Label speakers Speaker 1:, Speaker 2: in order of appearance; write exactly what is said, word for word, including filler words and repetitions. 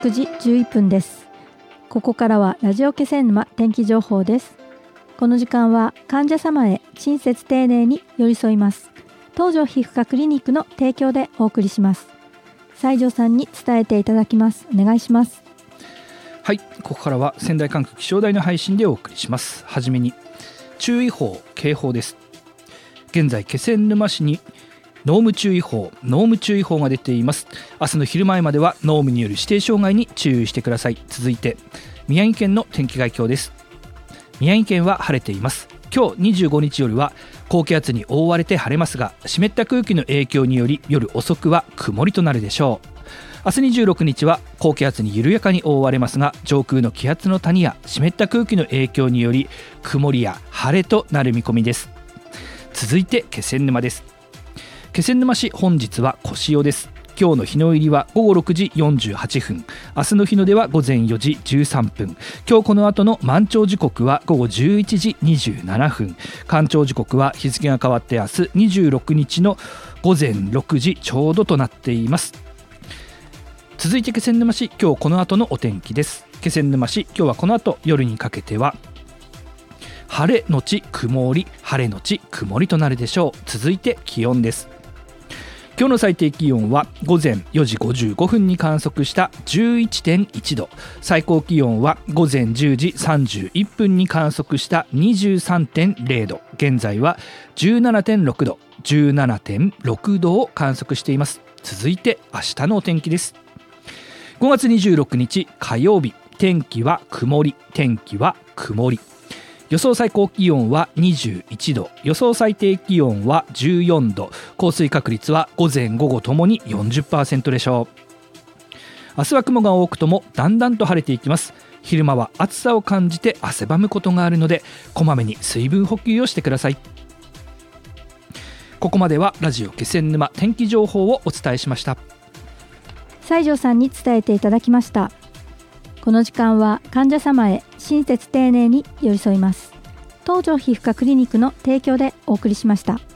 Speaker 1: くじじゅういっぷんです。ここからはラジオ気仙沼天気情報です。この時間は患者様へ親切丁寧に寄り添います東条皮膚科クリニックの提供でお送りします。西条さんに伝えていただきます。お願いします。
Speaker 2: はい、ここからは仙台管区気象台の配信でお送りします。はじめに注意報警報です。現在気仙沼市に濃霧注意報濃霧注意報が出ています。明日の昼前までは濃霧による指定障害に注意してください。続いて宮城県の天気概況です。宮城県は晴れています。今日にじゅうごにち夜は高気圧に覆われて晴れますが、湿った空気の影響により夜遅くは曇りとなるでしょう。明日にじゅうろくにちは高気圧に緩やかに覆われますが、上空の気圧の谷や湿った空気の影響により曇りや晴れとなる見込みです。続いて気仙沼です。気仙沼市本日は小潮です。今日の日の入りはごごろくじよんじゅうはっぷん、明日の日の出はごぜんよじじゅうさんぷん、今日この後の満潮時刻はごごじゅういちじにじゅうななふん、干潮時刻は日付が変わって明日にじゅうろくにちのごぜんろくじちょうどとなっています。続いて気仙沼市今日この後のお天気です。気仙沼市今日はこの後夜にかけては晴れのち曇り晴れのち曇りとなるでしょう。続いて気温です。今日の最低気温はごぜんよじごじゅうごふんに観測した じゅういってんいちど、最高気温はごぜんじゅうじさんじゅういっぷんに観測した にじゅうさんてんれいど、現在は じゅうななてんろくど じゅうななてんろくどを観測しています。続いて明日のお天気です。ごがつにじゅうろくにち火曜日、天気は曇り天気は曇り、予想最高気温はにじゅういちど、予想最低気温はじゅうよんど、降水確率は午前午後ともに よんじゅっパーセント でしょう。明日は雲が多くともだんだんと晴れていきます。昼間は暑さを感じて汗ばむことがあるので、こまめに水分補給をしてください。ここまではラジオ気仙沼天気情報をお伝えしました。
Speaker 1: 西条さんに伝えていただきました。この時間は患者様へ親切丁寧に寄り添います東条皮膚科クリニックの提供でお送りしました。